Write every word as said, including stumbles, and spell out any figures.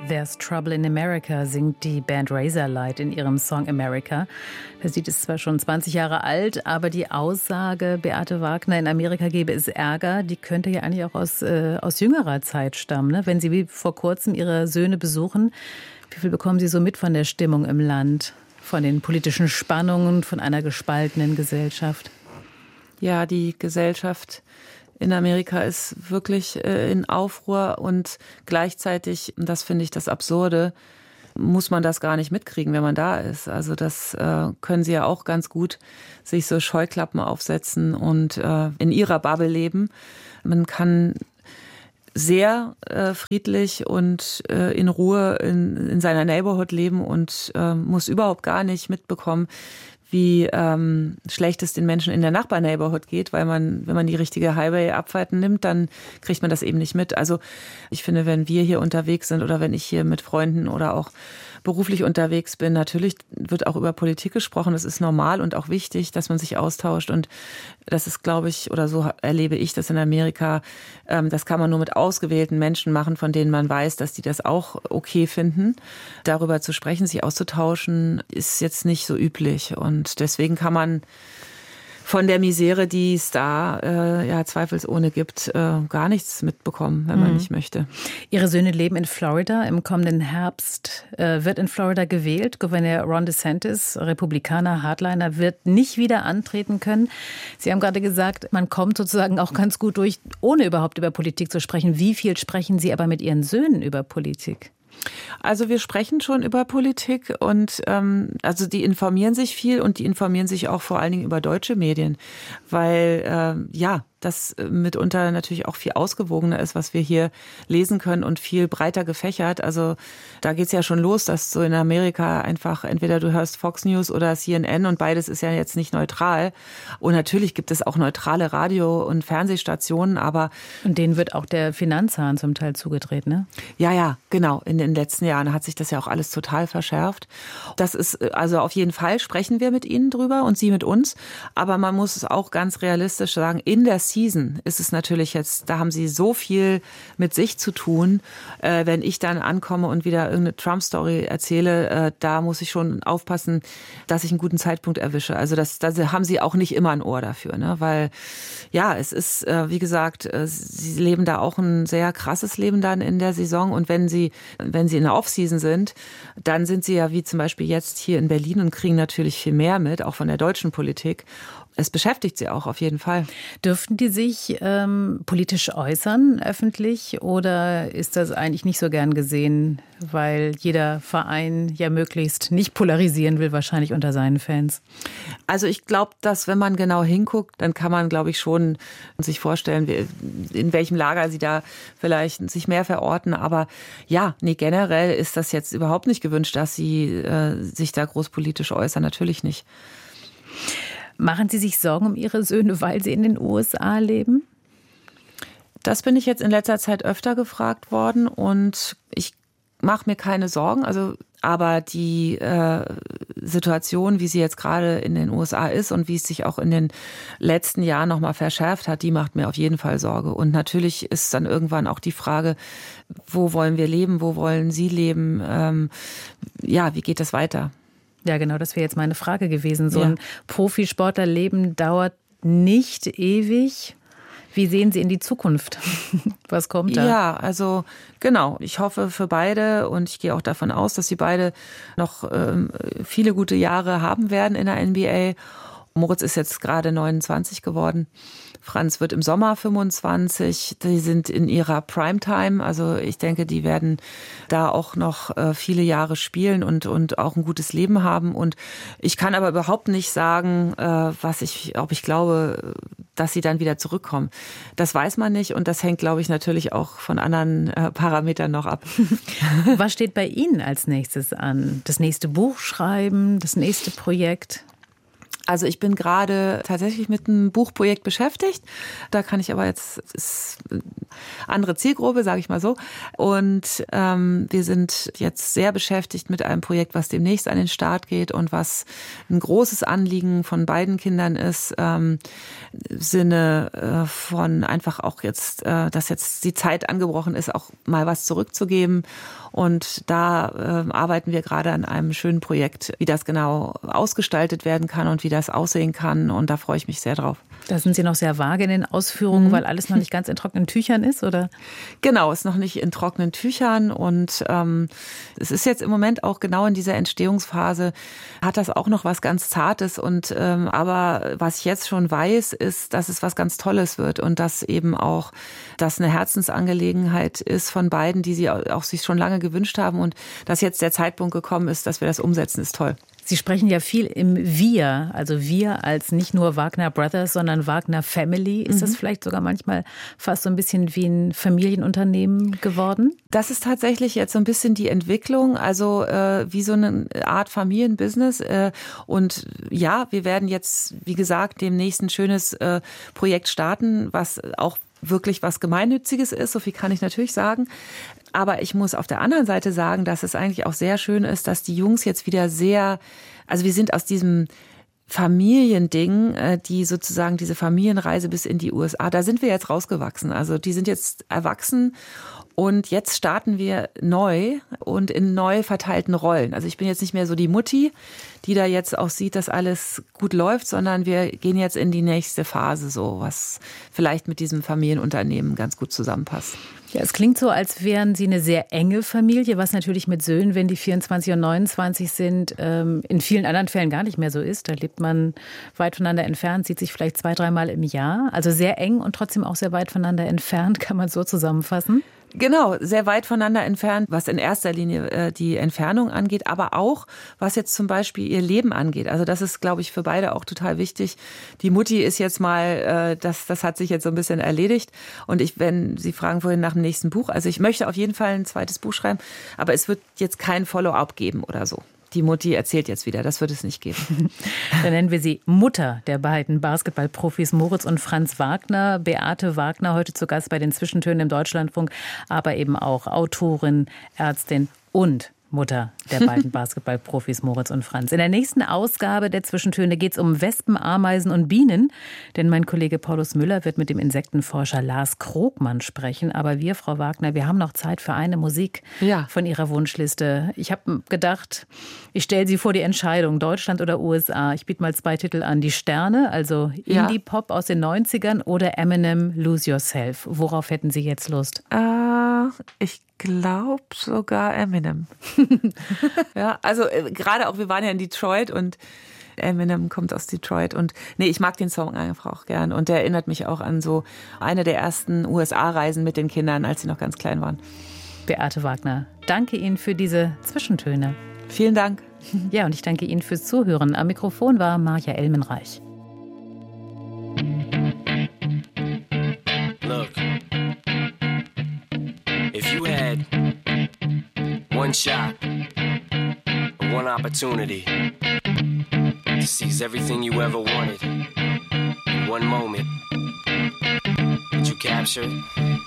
There's Trouble in America singt die Band Razorlight in ihrem Song America. Das Lied ist zwar schon zwanzig Jahre alt, aber die Aussage, Beate Wagner, in Amerika gebe es Ärger, die könnte ja eigentlich auch aus, äh, aus jüngerer Zeit stammen. Ne? Wenn Sie wie vor kurzem Ihre Söhne besuchen, wie viel bekommen Sie so mit von der Stimmung im Land, von den politischen Spannungen, von einer gespaltenen Gesellschaft? Ja, die Gesellschaft in Amerika ist wirklich äh, in Aufruhr und gleichzeitig, und das finde ich das Absurde, muss man das gar nicht mitkriegen, wenn man da ist. Also das äh, können sie ja auch ganz gut sich so Scheuklappen aufsetzen und äh, in ihrer Bubble leben. Man kann sehr äh, friedlich und äh, in Ruhe in, in seiner Neighborhood leben und äh, muss überhaupt gar nicht mitbekommen, wie ähm, schlecht es den Menschen in der Nachbarneighborhood geht, weil man, wenn man die richtige Highway-Abfahrten nimmt, dann kriegt man das eben nicht mit. Also ich finde, wenn wir hier unterwegs sind oder wenn ich hier mit Freunden oder auch beruflich unterwegs bin, natürlich wird auch über Politik gesprochen. Das ist normal und auch wichtig, dass man sich austauscht. Und das ist, glaube ich, oder so erlebe ich das in Amerika, ähm, das kann man nur mit ausgewählten Menschen machen, von denen man weiß, dass die das auch okay finden. Darüber zu sprechen, sich auszutauschen, ist jetzt nicht so üblich. Und deswegen kann man von der Misere, die es da äh, ja zweifelsohne gibt, äh, gar nichts mitbekommen, wenn man mhm. nicht möchte. Ihre Söhne leben in Florida. Im kommenden Herbst äh, wird in Florida gewählt. Gouverneur Ron DeSantis, Republikaner, Hardliner, wird nicht wieder antreten können. Sie haben gerade gesagt, man kommt sozusagen auch ganz gut durch, ohne überhaupt über Politik zu sprechen. Wie viel sprechen Sie aber mit Ihren Söhnen über Politik? Also wir sprechen schon über Politik und ähm, also die informieren sich viel und die informieren sich auch vor allen Dingen über deutsche Medien, weil äh, ja, das mitunter natürlich auch viel ausgewogener ist, was wir hier lesen können und viel breiter gefächert. Also da geht's ja schon los, dass so in Amerika einfach entweder du hörst Fox News oder C N N und beides ist ja jetzt nicht neutral. Und natürlich gibt es auch neutrale Radio- und Fernsehstationen, aber... Und denen wird auch der Finanzhahn zum Teil zugedreht, ne? Ja, ja, genau. In den letzten Jahren hat sich das ja auch alles total verschärft. Das ist, also auf jeden Fall sprechen wir mit ihnen drüber und sie mit uns. Aber man muss es auch ganz realistisch sagen, in der Season ist es natürlich jetzt, da haben sie so viel mit sich zu tun. Äh, wenn ich dann ankomme und wieder irgendeine Trump-Story erzähle, äh, da muss ich schon aufpassen, dass ich einen guten Zeitpunkt erwische. Also das, da haben sie auch nicht immer ein Ohr dafür, ne? Weil ja, es ist, äh, wie gesagt, äh, sie leben da auch ein sehr krasses Leben dann in der Saison. Und wenn sie, wenn sie in der Off-Season sind, dann sind sie ja wie zum Beispiel jetzt hier in Berlin und kriegen natürlich viel mehr mit, auch von der deutschen Politik. Es beschäftigt sie auch auf jeden Fall. Dürften die sich ähm, politisch äußern, öffentlich, oder ist das eigentlich nicht so gern gesehen, weil jeder Verein ja möglichst nicht polarisieren will, wahrscheinlich unter seinen Fans? Also ich glaube, dass wenn man genau hinguckt, dann kann man, glaube ich, schon sich vorstellen, in welchem Lager sie da vielleicht sich mehr verorten. Aber ja, nee, generell ist das jetzt überhaupt nicht gewünscht, dass sie äh, sich da großpolitisch äußern. Natürlich nicht. Machen Sie sich Sorgen um Ihre Söhne, weil sie in den U S A leben? Das bin ich jetzt in letzter Zeit öfter gefragt worden und ich mache mir keine Sorgen. Also, aber die äh, Situation, wie sie jetzt gerade in den U S A ist und wie es sich auch in den letzten Jahren noch mal verschärft hat, die macht mir auf jeden Fall Sorge. Und natürlich ist dann irgendwann auch die Frage, wo wollen wir leben, wo wollen Sie leben? Ähm, ja, wie geht das weiter? Ja, genau, das wäre jetzt meine Frage gewesen. So ja. ein Profisportlerleben dauert nicht ewig. Wie sehen Sie in die Zukunft? Was kommt da? Ja, also genau. Ich hoffe für beide und ich gehe auch davon aus, dass sie beide noch ähm, viele gute Jahre haben werden in der N B A. Moritz ist jetzt gerade neunundzwanzig geworden. Franz wird im Sommer fünfundzwanzig. Die sind in ihrer Primetime. Also ich denke, die werden da auch noch äh, viele Jahre spielen und, und auch ein gutes Leben haben. Und ich kann aber überhaupt nicht sagen, äh, was ich, ob ich glaube, dass sie dann wieder zurückkommen. Das weiß man nicht und das hängt, glaube ich, natürlich auch von anderen äh, Parametern noch ab. Was steht bei Ihnen als nächstes an? Das nächste Buch schreiben, das nächste Projekt? Also ich bin gerade tatsächlich mit einem Buchprojekt beschäftigt. Da kann ich aber jetzt, ist andere Zielgruppe, sage ich mal so. Und ähm, wir sind jetzt sehr beschäftigt mit einem Projekt, was demnächst an den Start geht und was ein großes Anliegen von beiden Kindern ist, ähm, im Sinne äh, von einfach auch jetzt, äh, dass jetzt die Zeit angebrochen ist, auch mal was zurückzugeben. Und da äh, arbeiten wir gerade an einem schönen Projekt, wie das genau ausgestaltet werden kann und wie das aussehen kann. Und da freue ich mich sehr drauf. Da sind Sie noch sehr vage in den Ausführungen, mhm. weil alles noch nicht ganz in trockenen Tüchern ist, oder? Genau, ist noch nicht in trockenen Tüchern. Und ähm, es ist jetzt im Moment auch genau in dieser Entstehungsphase, hat das auch noch was ganz Zartes. Und ähm, aber was ich jetzt schon weiß, ist, dass es was ganz Tolles wird und dass eben auch das eine Herzensangelegenheit ist von beiden, die sie auch sich schon lange gewünscht haben. Und dass jetzt der Zeitpunkt gekommen ist, dass wir das umsetzen, ist toll. Sie sprechen ja viel im Wir, also wir als nicht nur Wagner Brothers, sondern Wagner Family. Ist mhm. das vielleicht sogar manchmal fast so ein bisschen wie ein Familienunternehmen geworden? Das ist tatsächlich jetzt so ein bisschen die Entwicklung, also äh, wie so eine Art Familienbusiness. Äh, und ja, wir werden jetzt, wie gesagt, demnächst ein schönes äh, Projekt starten, was auch wirklich was Gemeinnütziges ist, so viel kann ich natürlich sagen. Aber ich muss auf der anderen Seite sagen, dass es eigentlich auch sehr schön ist, dass die Jungs jetzt wieder sehr, also wir sind aus diesem Familiending, die sozusagen diese Familienreise bis in die U S A, da sind wir jetzt rausgewachsen. Also die sind jetzt erwachsen. Und jetzt starten wir neu und in neu verteilten Rollen. Also ich bin jetzt nicht mehr so die Mutti, die da jetzt auch sieht, dass alles gut läuft, sondern wir gehen jetzt in die nächste Phase, so was vielleicht mit diesem Familienunternehmen ganz gut zusammenpasst. Ja, es klingt so, als wären Sie eine sehr enge Familie, was natürlich mit Söhnen, wenn die vierundzwanzig und neunundzwanzig sind, in vielen anderen Fällen gar nicht mehr so ist. Da lebt man weit voneinander entfernt, sieht sich vielleicht zwei, dreimal im Jahr. Also sehr eng und trotzdem auch sehr weit voneinander entfernt, kann man so zusammenfassen. Genau, sehr weit voneinander entfernt, was in erster Linie äh, die Entfernung angeht, aber auch, was jetzt zum Beispiel ihr Leben angeht. Also das ist, glaube ich, für beide auch total wichtig. Die Mutti ist jetzt mal, äh, das, das hat sich jetzt so ein bisschen erledigt. Und ich, wenn Sie fragen vorhin nach dem nächsten Buch, also ich möchte auf jeden Fall ein zweites Buch schreiben, aber es wird jetzt kein Follow-up geben oder so. Die Mutti erzählt jetzt wieder, das wird es nicht geben. Dann nennen wir sie Mutter der beiden Basketballprofis Moritz und Franz Wagner. Beate Wagner, heute zu Gast bei den Zwischentönen im Deutschlandfunk, aber eben auch Autorin, Ärztin und Mutter der beiden Basketballprofis Moritz und Franz. In der nächsten Ausgabe der Zwischentöne geht es um Wespen, Ameisen und Bienen. Denn mein Kollege Paulus Müller wird mit dem Insektenforscher Lars Krogmann sprechen. Aber wir, Frau Wagner, wir haben noch Zeit für eine Musik ja. von Ihrer Wunschliste. Ich habe gedacht, ich stelle Sie vor die Entscheidung, Deutschland oder U S A. Ich biete mal zwei Titel an. Die Sterne, also ja. Indie-Pop aus den neunzigern oder Eminem, Lose Yourself. Worauf hätten Sie jetzt Lust? Äh, ich glaube sogar Eminem. Ja, also äh, gerade auch, wir waren ja in Detroit und Eminem kommt aus Detroit und nee, ich mag den Song einfach auch gern und der erinnert mich auch an so eine der ersten U S A-Reisen mit den Kindern, als sie noch ganz klein waren. Beate Wagner, danke Ihnen für diese Zwischentöne. Vielen Dank. Ja, und ich danke Ihnen fürs Zuhören. Am Mikrofon war Marja Elmenreich. Look, if you had one shot, one opportunity to seize everything you ever wanted in one moment, would you capture it?